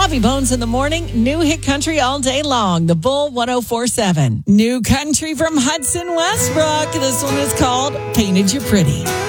Bobby Bones in the morning, new hit country all day long. The Bull 104.7. New country from Hudson Westbrook. This one is called Painted You Pretty.